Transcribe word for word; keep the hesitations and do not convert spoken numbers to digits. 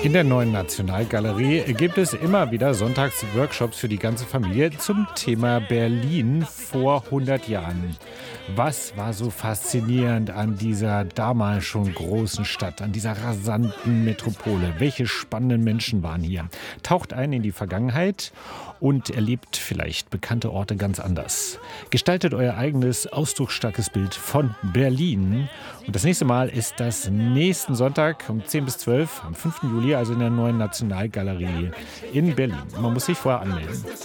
In der Neuen Nationalgalerie gibt es immer wieder Sonntagsworkshops für die ganze Familie zum Thema Berlin vor hundert Jahren. Was war so faszinierend an dieser damals schon großen Stadt, an dieser rasanten Metropole? Welche spannenden Menschen waren hier? Taucht ein in die Vergangenheit und erlebt vielleicht bekannte Orte ganz anders. Gestaltet euer eigenes ausdrucksstarkes Bild von Berlin. Und das nächste Mal ist das nächsten Sonntag um zehn bis zwölf am fünften Juli, also in der Neuen Nationalgalerie in Berlin. Man muss sich vorher anmelden.